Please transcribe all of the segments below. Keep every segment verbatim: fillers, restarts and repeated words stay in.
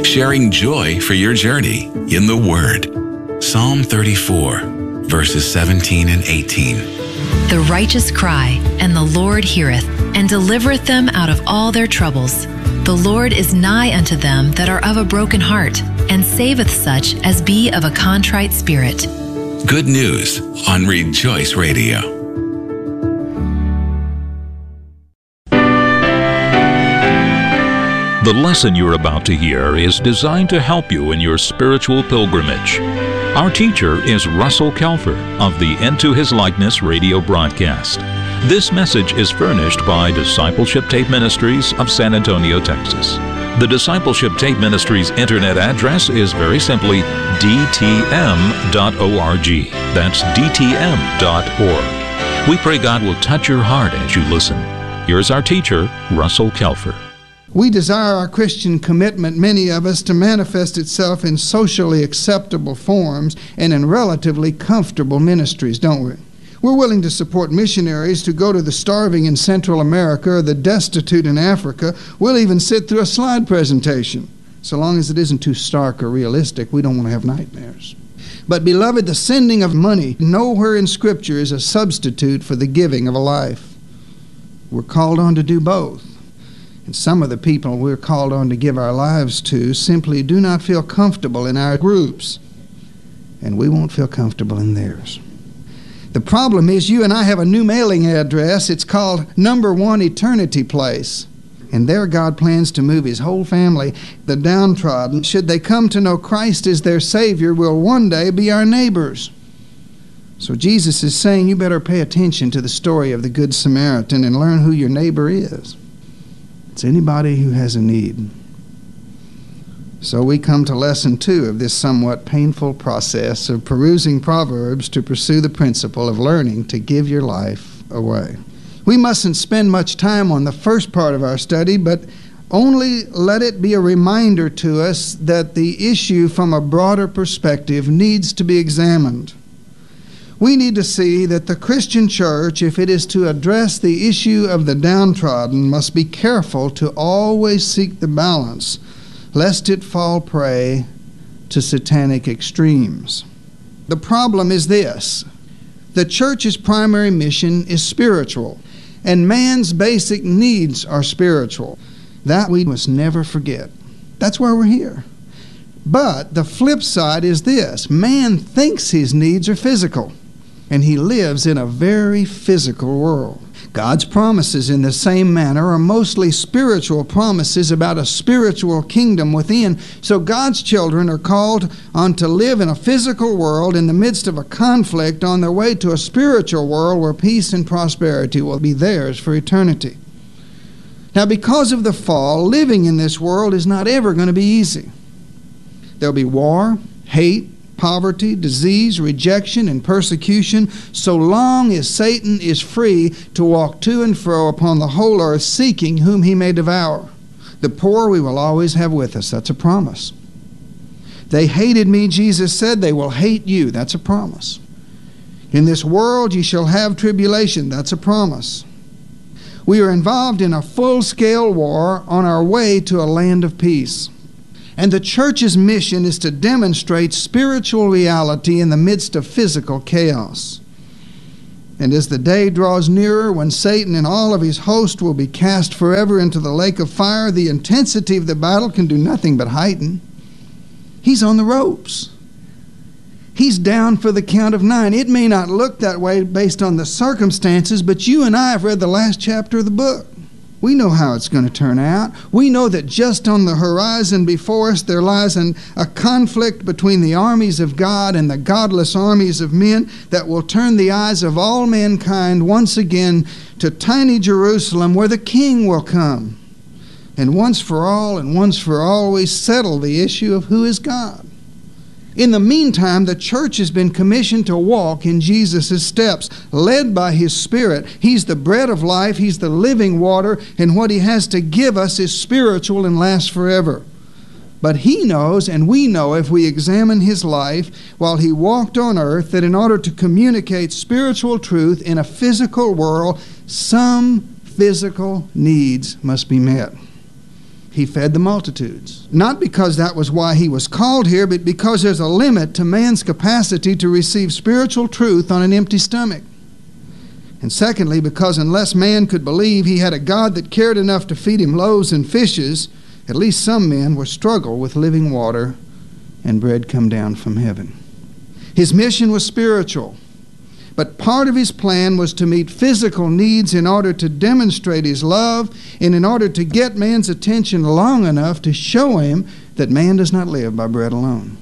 sharing joy for your journey in the Word. Psalm thirty-four, verses seventeen and eighteen. The righteous cry, and the Lord heareth, and delivereth them out of all their troubles. The Lord is nigh unto them that are of a broken heart, and saveth such as be of a contrite spirit. Good news on Rejoice Radio. The lesson you're about to hear is designed to help you in your spiritual pilgrimage. Our teacher is Russell Kelfer of the Into His Likeness radio broadcast. This message is furnished by Discipleship Tape Ministries of San Antonio, Texas. The Discipleship Tape Ministries internet address is very simply d t m dot org. That's d t m dot org. We pray God will touch your heart as you listen. Here's our teacher, Russell Kelfer. We desire our Christian commitment, many of us, to manifest itself in socially acceptable forms and in relatively comfortable ministries, don't we? We're willing to support missionaries to go to the starving in Central America or the destitute in Africa. We'll even sit through a slide presentation. So long as it isn't too stark or realistic, we don't want to have nightmares. But, beloved, the sending of money nowhere in Scripture is a substitute for the giving of a life. We're called on to do both. And some of the people we're called on to give our lives to simply do not feel comfortable in our groups, and we won't feel comfortable in theirs. The problem is you and I have a new mailing address. It's called Number One Eternity Place. And there God plans to move His whole family, the downtrodden. Should they come to know Christ as their Savior, will one day be our neighbors. So Jesus is saying you better pay attention to the story of the Good Samaritan and learn who your neighbor is. It's anybody who has a need. So we come to lesson two of this somewhat painful process of perusing Proverbs to pursue the principle of learning to give your life away. We mustn't spend much time on the first part of our study, but only let it be a reminder to us that the issue from a broader perspective needs to be examined. We need to see that the Christian church, if it is to address the issue of the downtrodden, must be careful to always seek the balance, lest it fall prey to satanic extremes. The problem is this: the church's primary mission is spiritual, and man's basic needs are spiritual. That we must never forget. That's why we're here. But the flip side is this: man thinks his needs are physical, and he lives in a very physical world. God's promises in the same manner are mostly spiritual promises about a spiritual kingdom within. So God's children are called on to live in a physical world in the midst of a conflict on their way to a spiritual world where peace and prosperity will be theirs for eternity. Now, because of the fall, living in this world is not ever going to be easy. There'll be war, hate, poverty, disease, rejection, and persecution, so long as Satan is free to walk to and fro upon the whole earth, seeking whom he may devour. The poor we will always have with us. That's a promise. They hated me, Jesus said. They will hate you. That's a promise. In this world ye shall have tribulation. That's a promise. We are involved in a full-scale war on our way to a land of peace. And the church's mission is to demonstrate spiritual reality in the midst of physical chaos. And as the day draws nearer when Satan and all of his host will be cast forever into the lake of fire, the intensity of the battle can do nothing but heighten. He's on the ropes. He's down for the count of nine. It may not look that way based on the circumstances, but you and I have read the last chapter of the book. We know how it's going to turn out. We know that just on the horizon before us there lies an, a conflict between the armies of God and the godless armies of men that will turn the eyes of all mankind once again to tiny Jerusalem, where the King will come and once for all and once for always settle the issue of who is God. In the meantime, the church has been commissioned to walk in Jesus' steps, led by His Spirit. He's the bread of life. He's the living water, and what He has to give us is spiritual and lasts forever. But He knows, and we know if we examine His life while He walked on earth, that in order to communicate spiritual truth in a physical world, some physical needs must be met. he fed the multitudes. Not because that was why he was called here, but because there's a limit to man's capacity to receive spiritual truth on an empty stomach. And secondly, because unless man could believe he had a God that cared enough to feed him loaves and fishes, at least some men would struggle with living water and bread come down from heaven. His mission was spiritual, but part of his plan was to meet physical needs in order to demonstrate his love and in order to get man's attention long enough to show him that man does not live by bread alone.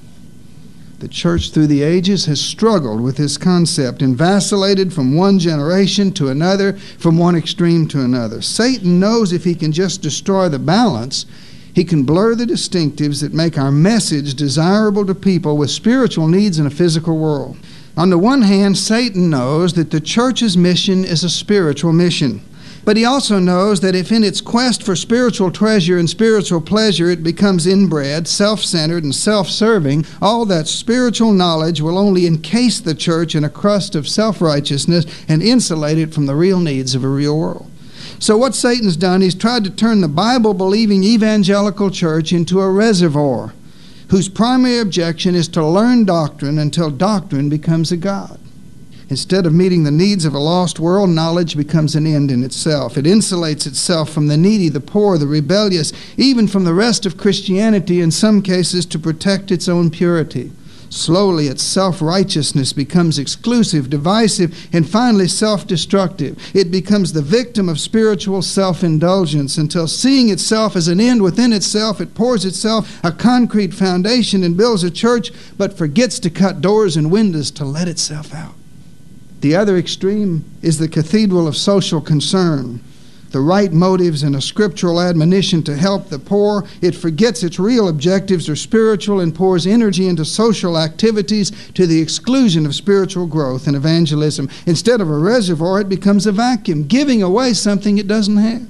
The church through the ages has struggled with this concept and vacillated from one generation to another, from one extreme to another. Satan knows if he can just destroy the balance, he can blur the distinctives that make our message desirable to people with spiritual needs in a physical world. On the one hand, Satan knows that the church's mission is a spiritual mission. But he also knows that if in its quest for spiritual treasure and spiritual pleasure it becomes inbred, self-centered, and self-serving, all that spiritual knowledge will only encase the church in a crust of self-righteousness and insulate it from the real needs of a real world. So what Satan's done, he's tried to turn the Bible-believing evangelical church into a reservoir whose primary objection is to learn doctrine until doctrine becomes a god. Instead of meeting the needs of a lost world, knowledge becomes an end in itself. It insulates itself from the needy, the poor, the rebellious, even from the rest of Christianity in some cases to protect its own purity. Slowly, its self-righteousness becomes exclusive, divisive, and finally self-destructive. It becomes the victim of spiritual self-indulgence until, seeing itself as an end within itself, it pours itself a concrete foundation and builds a church, but forgets to cut doors and windows to let itself out. The other extreme is the cathedral of social concern. The right motives and a scriptural admonition to help the poor. It forgets its real objectives are spiritual and pours energy into social activities to the exclusion of spiritual growth and evangelism. Instead of a reservoir, it becomes a vacuum, giving away something it doesn't have.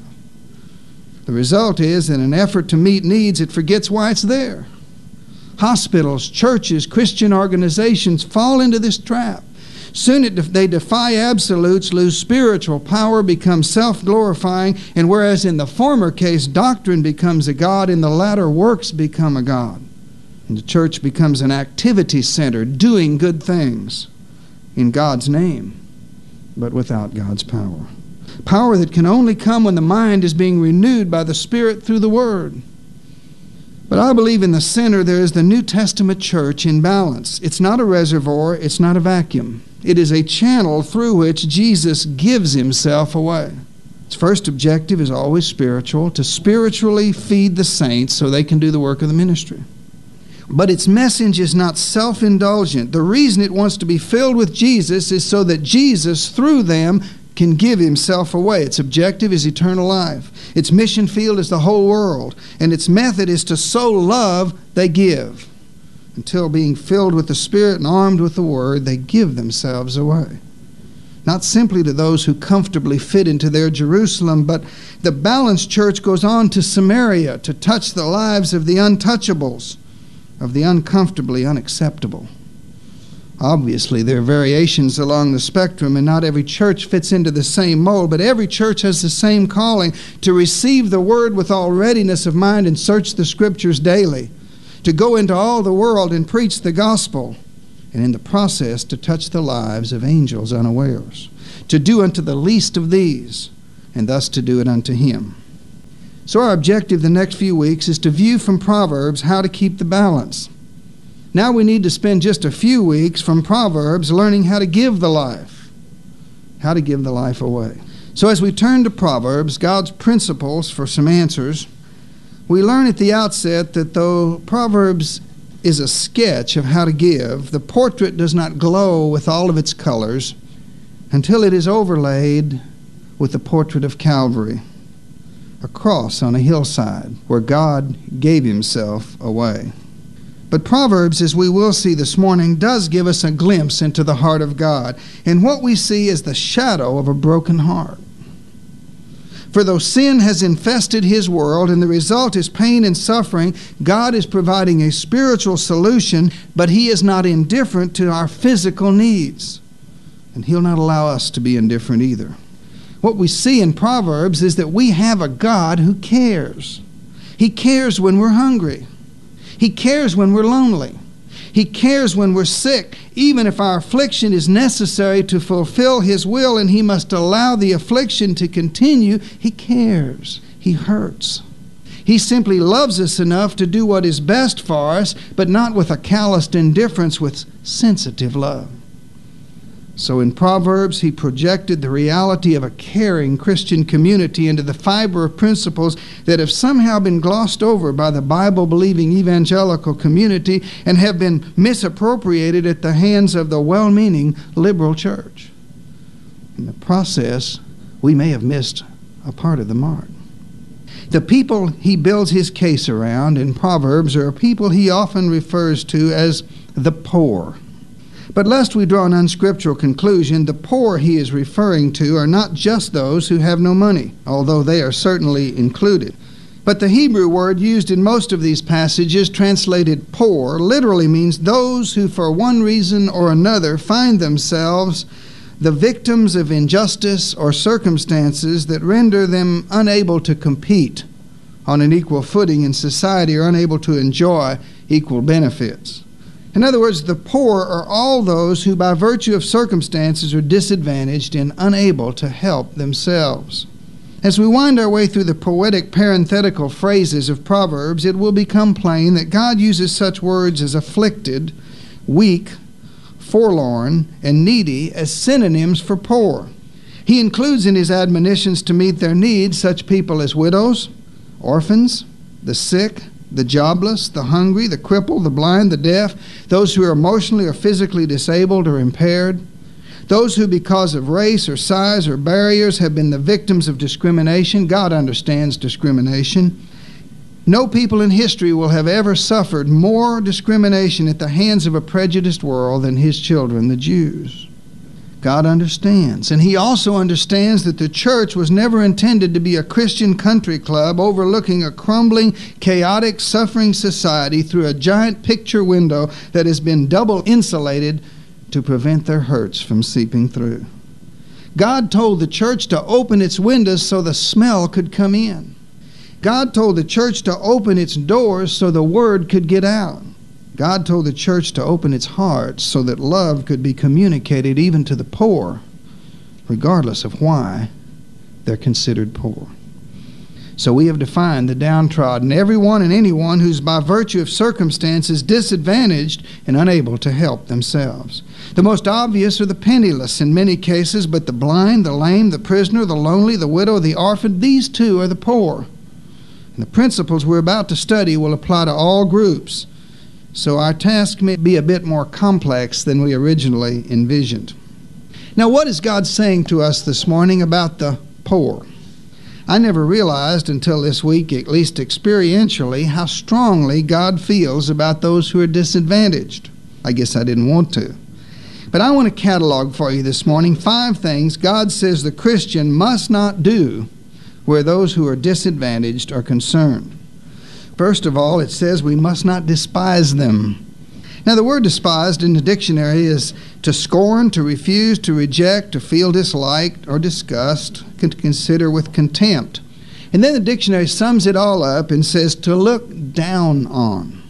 The result is, in an effort to meet needs, it forgets why it's there. Hospitals, churches, Christian organizations fall into this trap. Soon it, they defy absolutes, lose spiritual power, become self-glorifying, and whereas in the former case doctrine becomes a god, in the latter works become a god. And the church becomes an activity center, doing good things in God's name, but without God's power. Power that can only come when the mind is being renewed by the Spirit through the Word. But I believe in the center there is the New Testament church in balance. It's not a reservoir, it's not a vacuum. It is a channel through which Jesus gives himself away. Its first objective is always spiritual, to spiritually feed the saints so they can do the work of the ministry. But its message is not self-indulgent. The reason it wants to be filled with Jesus is so that Jesus, through them, can give himself away. Its objective is eternal life. Its mission field is the whole world. And its method is to sow love they give. Until being filled with the Spirit and armed with the Word, they give themselves away. Not simply to those who comfortably fit into their Jerusalem, but the balanced church goes on to Samaria to touch the lives of the untouchables, of the uncomfortably unacceptable. Obviously, there are variations along the spectrum, and not every church fits into the same mold, but every church has the same calling to receive the Word with all readiness of mind and search the Scriptures daily, to go into all the world and preach the gospel, and in the process to touch the lives of angels unawares, to do unto the least of these, and thus to do it unto him. So our objective the next few weeks is to view from Proverbs how to keep the balance. Now we need to spend just a few weeks from Proverbs learning how to give the life, how to give the life away. So as we turn to Proverbs, God's principles for some answers, we learn at the outset that though Proverbs is a sketch of how to give, the portrait does not glow with all of its colors until it is overlaid with the portrait of Calvary, a cross on a hillside where God gave himself away. But Proverbs, as we will see this morning, does give us a glimpse into the heart of God. And what we see is the shadow of a broken heart. For though sin has infested his world and the result is pain and suffering, God is providing a spiritual solution, but he is not indifferent to our physical needs. And he'll not allow us to be indifferent either. What we see in Proverbs is that we have a God who cares. He cares when we're hungry. He cares when we're lonely. He cares when we're sick, even if our affliction is necessary to fulfill His will and He must allow the affliction to continue. He cares. He hurts. He simply loves us enough to do what is best for us, but not with a calloused indifference, with sensitive love. So in Proverbs, he projected the reality of a caring Christian community into the fiber of principles that have somehow been glossed over by the Bible-believing evangelical community and have been misappropriated at the hands of the well-meaning liberal church. In the process, we may have missed a part of the mark. The people he builds his case around in Proverbs are people he often refers to as the poor. But lest we draw an unscriptural conclusion, the poor he is referring to are not just those who have no money, although they are certainly included. But the Hebrew word used in most of these passages, translated poor, literally means those who for one reason or another find themselves the victims of injustice or circumstances that render them unable to compete on an equal footing in society or unable to enjoy equal benefits. In other words, the poor are all those who by virtue of circumstances are disadvantaged and unable to help themselves. As we wind our way through the poetic parenthetical phrases of Proverbs, it will become plain that God uses such words as afflicted, weak, forlorn, and needy as synonyms for poor. He includes in his admonitions to meet their needs such people as widows, orphans, the sick, the jobless, the hungry, the crippled, the blind, the deaf, those who are emotionally or physically disabled or impaired, those who because of race or size or barriers have been the victims of discrimination. God understands discrimination. No people in history will have ever suffered more discrimination at the hands of a prejudiced world than his children, the Jews. God understands. And he also understands that the church was never intended to be a Christian country club overlooking a crumbling, chaotic, suffering society through a giant picture window that has been double insulated to prevent their hurts from seeping through. God told the church to open its windows so the smell could come in. God told the church to open its doors so the word could get out. God told the church to open its heart so that love could be communicated even to the poor, regardless of why they're considered poor. So we have defined the downtrodden, everyone and anyone who's by virtue of circumstances disadvantaged and unable to help themselves. The most obvious are the penniless in many cases, but the blind, the lame, the prisoner, the lonely, the widow, the orphan, these too are the poor. And the principles we're about to study will apply to all groups. So our task may be a bit more complex than we originally envisioned. Now, what is God saying to us this morning about the poor? I never realized until this week, at least experientially, how strongly God feels about those who are disadvantaged. I guess I didn't want to. But I want to catalog for you this morning five things God says the Christian must not do where those who are disadvantaged are concerned. First of all, it says we must not despise them. Now, the word despised in the dictionary is to scorn, to refuse, to reject, to feel disliked or disgust, to consider with contempt. And then the dictionary sums it all up and says to look down on.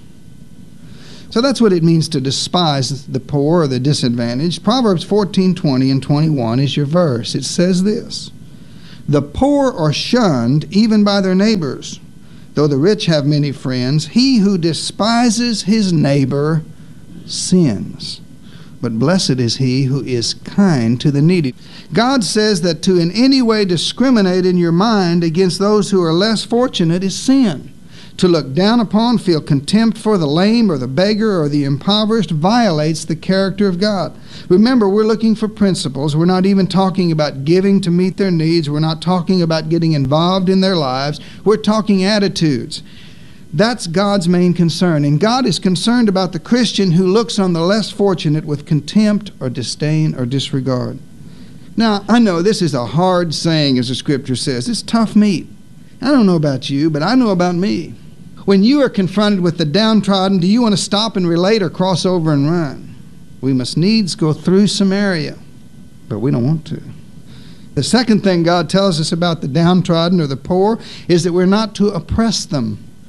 So that's what it means to despise the poor or the disadvantaged. Proverbs fourteen, twenty and twenty-one is your verse. It says this: the poor are shunned even by their neighbors. Though the rich have many friends, he who despises his neighbor sins. But blessed is he who is kind to the needy. God says that to in any way discriminate in your mind against those who are less fortunate is sin. To look down upon, feel contempt for the lame or the beggar or the impoverished violates the character of God. Remember, we're looking for principles. We're not even talking about giving to meet their needs. We're not talking about getting involved in their lives. We're talking attitudes. That's God's main concern. And God is concerned about the Christian who looks on the less fortunate with contempt or disdain or disregard. Now, I know this is a hard saying, as the Scripture says. It's tough meat. I don't know about you, but I know about me. When you are confronted with the downtrodden, do you want to stop and relate or cross over and run? We must needs go through Samaria, but we don't want to. The second thing God tells us about the downtrodden or the poor is that we're not to oppress them.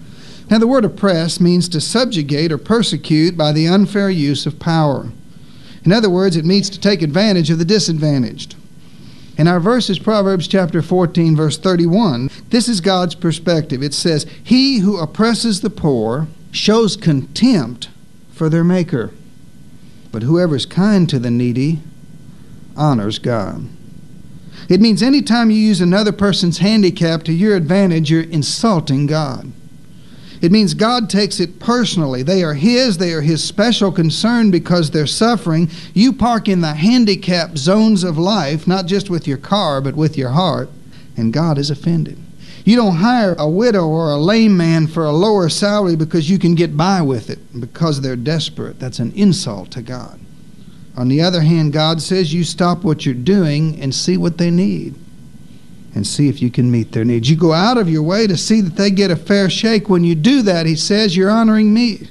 Now, the word oppress means to subjugate or persecute by the unfair use of power. In other words, it means to take advantage of the disadvantaged. In our verse is Proverbs chapter fourteen, verse thirty-one. This is God's perspective. It says, "He who oppresses the poor shows contempt for their Maker, but whoever is kind to the needy honors God." It means anytime you use another person's handicap to your advantage, you're insulting God. It means God takes it personally. They are His. They are His special concern because they're suffering. You park in the handicap zones of life, not just with your car, but with your heart, and God is offended. You don't hire a widow or a lame man for a lower salary because you can get by with it, because they're desperate. That's an insult to God. On the other hand, God says you stop what you're doing and see what they need, and see if you can meet their needs. You go out of your way to see that they get a fair shake. When you do that, He says, you're honoring me.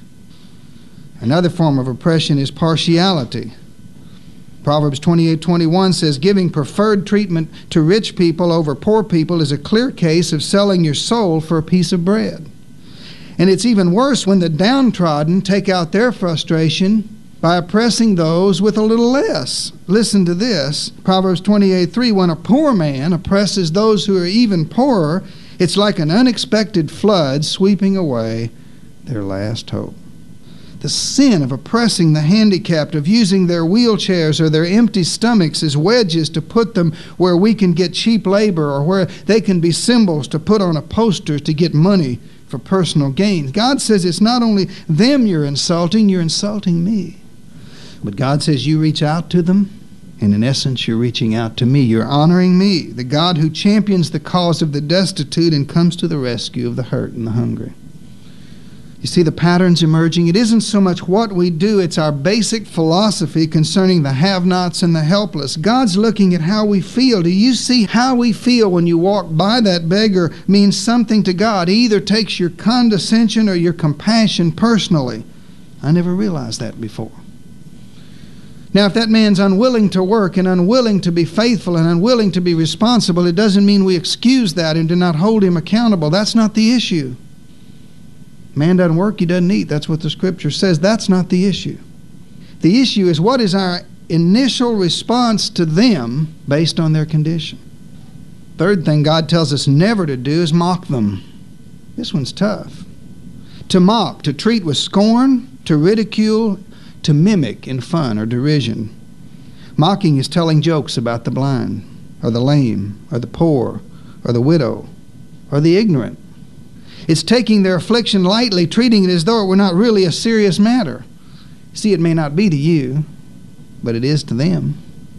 Another form of oppression is partiality. Proverbs twenty-eight twenty-one says, "Giving preferred treatment to rich people over poor people is a clear case of selling your soul for a piece of bread." And it's even worse when the downtrodden take out their frustration by oppressing those with a little less. Listen to this. Proverbs twenty-eight three, "When a poor man oppresses those who are even poorer, it's like an unexpected flood sweeping away their last hope." The sin of oppressing the handicapped, of using their wheelchairs or their empty stomachs as wedges to put them where we can get cheap labor, or where they can be symbols to put on a poster to get money for personal gain. God says it's not only them you're insulting, you're insulting me. But God says you reach out to them, and in essence you're reaching out to me. You're honoring me, the God who champions the cause of the destitute and comes to the rescue of the hurt and the hungry. You see the patterns emerging? It isn't so much what we do, it's our basic philosophy concerning the have-nots and the helpless. God's looking at how we feel. Do you see how we feel when you walk by that beggar means something to God? He either takes your condescension or your compassion personally. I never realized that before. Now, if that man's unwilling to work and unwilling to be faithful and unwilling to be responsible, it doesn't mean we excuse that and do not hold him accountable. That's not the issue. Man doesn't work, he doesn't eat. That's what the Scripture says. That's not the issue. The issue is, what is our initial response to them based on their condition? Third thing God tells us never to do is mock them. This one's tough. To mock, to treat with scorn, to ridicule, to mimic in fun or derision. Mocking is telling jokes about the blind, or the lame, or the poor, or the widow, or the ignorant. It's taking their affliction lightly, treating it as though it were not really a serious matter. See, it may not be to you, but it is to them,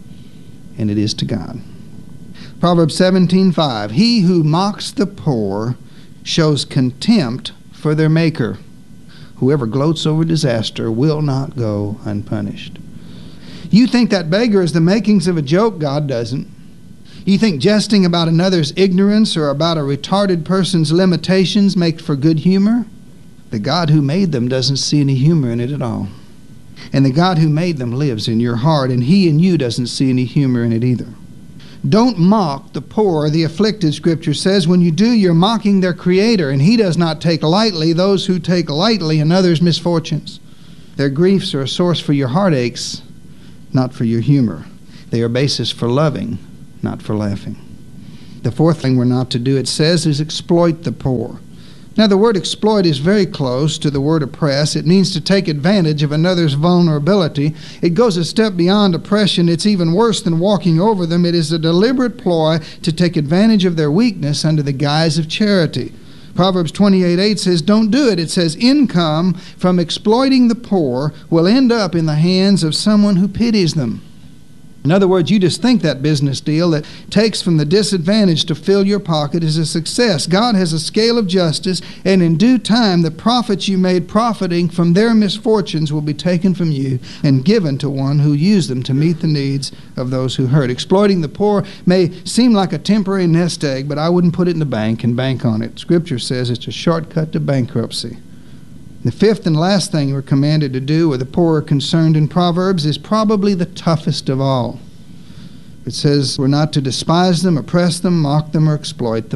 and it is to God. Proverbs seventeen five, "He who mocks the poor shows contempt for their Maker. Whoever gloats over disaster will not go unpunished." You think that beggar is the makings of a joke? God doesn't. You think jesting about another's ignorance or about a retarded person's limitations make for good humor? The God who made them doesn't see any humor in it at all. And the God who made them lives in your heart, and He in you doesn't see any humor in it either. Don't mock the poor or the afflicted, Scripture says. When you do, you're mocking their Creator, and He does not take lightly those who take lightly another's misfortunes. Their griefs are a source for your heartaches, not for your humor. They are basis for loving, not for laughing. The fourth thing we're not to do, it says, is exploit the poor. Now, the word exploit is very close to the word oppress. It means to take advantage of another's vulnerability. It goes a step beyond oppression. It's even worse than walking over them. It is a deliberate ploy to take advantage of their weakness under the guise of charity. Proverbs twenty-eight eight says, don't do it. It says, income from exploiting the poor will end up in the hands of someone who pities them. In other words, you just think that business deal that takes from the disadvantaged to fill your pocket is a success. God has a scale of justice, and in due time the profits you made profiting from their misfortunes will be taken from you and given to one who used them to meet the needs of those who hurt. Exploiting the poor may seem like a temporary nest egg, but I wouldn't put it in the bank and bank on it. Scripture says it's a shortcut to bankruptcy. The fifth and last thing we're commanded to do with the poor are concerned in Proverbs is probably the toughest of all. It says we're not to despise them, oppress them, mock them, or exploit them.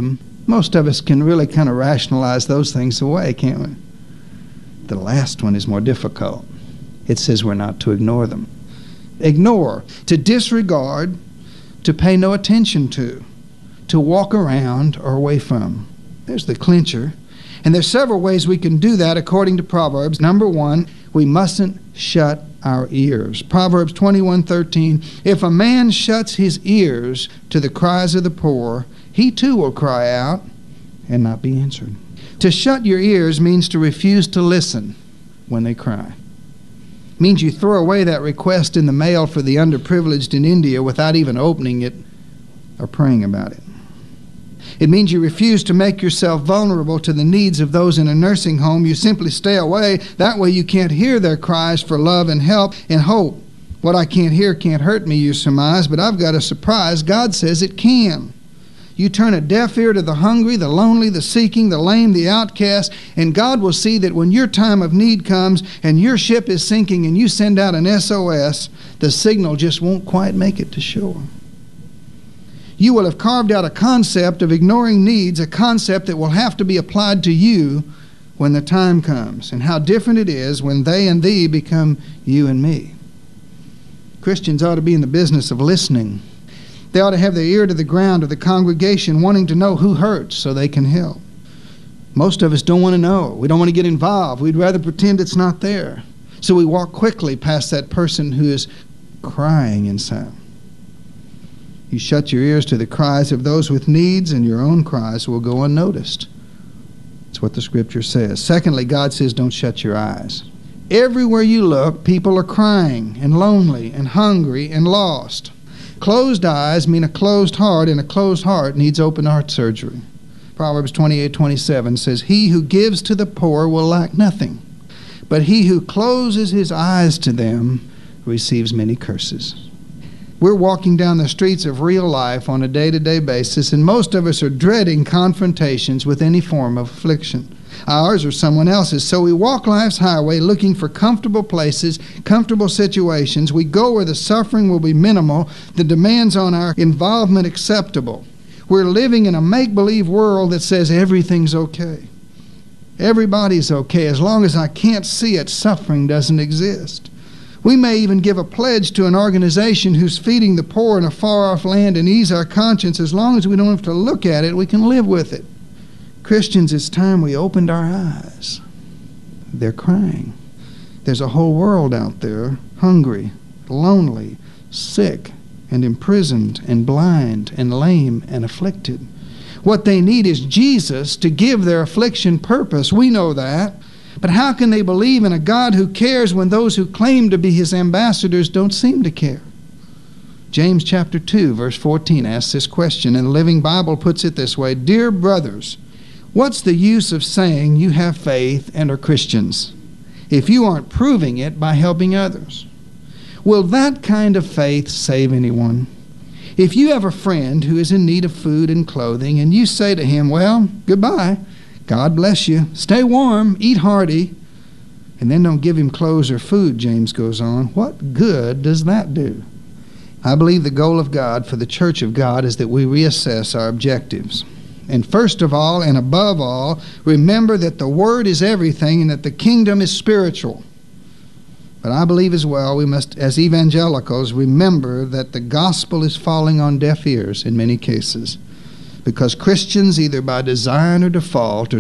Most of us can really kind of rationalize those things away, can't we? The last one is more difficult. It says we're not to ignore them. Ignore, to disregard, to pay no attention to, to walk around or away from. There's the clincher. And there's several ways we can do that according to Proverbs. Number one, we mustn't shut our ears. Proverbs twenty-one thirteen, if a man shuts his ears to the cries of the poor, he too will cry out and not be answered. To shut your ears means to refuse to listen when they cry. It means you throw away that request in the mail for the underprivileged in India without even opening it or praying about it. It means you refuse to make yourself vulnerable to the needs of those in a nursing home. You simply stay away. That way you can't hear their cries for love and help and hope. What I can't hear can't hurt me, you surmise, but I've got a surprise. God says it can. You turn a deaf ear to the hungry, the lonely, the seeking, the lame, the outcast, and God will see that when your time of need comes and your ship is sinking and you send out an S O S, the signal just won't quite make it to shore. You will have carved out a concept of ignoring needs, a concept that will have to be applied to you when the time comes, and how different it is when they and thee become you and me. Christians ought to be in the business of listening. They ought to have their ear to the ground of the congregation, wanting to know who hurts so they can help. Most of us don't want to know. We don't want to get involved. We'd rather pretend it's not there. So we walk quickly past that person who is crying inside. You shut your ears to the cries of those with needs, and your own cries will go unnoticed. That's what the Scripture says. Secondly, God says don't shut your eyes. Everywhere you look, people are crying and lonely and hungry and lost. Closed eyes mean a closed heart, and a closed heart needs open heart surgery. Proverbs twenty-eight twenty-seven says, he who gives to the poor will lack nothing, but he who closes his eyes to them receives many curses. We're walking down the streets of real life on a day-to-day basis, and most of us are dreading confrontations with any form of affliction, ours or someone else's. So we walk life's highway looking for comfortable places, comfortable situations. We go where the suffering will be minimal, the demands on our involvement acceptable. We're living in a make-believe world that says everything's okay. Everybody's okay. As long as I can't see it, suffering doesn't exist. We may even give a pledge to an organization who's feeding the poor in a far-off land and ease our conscience. As long as we don't have to look at it, we can live with it. Christians, it's time we opened our eyes. They're crying. There's a whole world out there, hungry, lonely, sick, and imprisoned, and blind, and lame, and afflicted. What they need is Jesus to give their affliction purpose. We know that. But how can they believe in a God who cares when those who claim to be his ambassadors don't seem to care? James chapter two, verse fourteen asks this question, and the Living Bible puts it this way, dear brothers, what's the use of saying you have faith and are Christians if you aren't proving it by helping others? Will that kind of faith save anyone? If you have a friend who is in need of food and clothing, and you say to him, well, goodbye, God bless you, stay warm, eat hearty, and then don't give him clothes or food, James goes on, what good does that do? I believe the goal of God for the church of God is that we reassess our objectives. And first of all, and above all, remember that the Word is everything and that the kingdom is spiritual. But I believe as well we must, as evangelicals, remember that the gospel is falling on deaf ears in many cases, because Christians, either by design or default, are